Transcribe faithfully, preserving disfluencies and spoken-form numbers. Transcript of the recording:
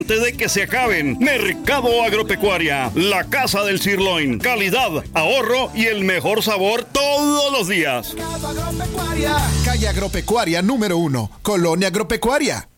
antes de que se acaben. Mercado Agropecuaria, la casa del sirloin. Calidad, ahorro y el mejor sabor todos los días. Calle Agropecuaria número uno, Colonia Agropecuaria.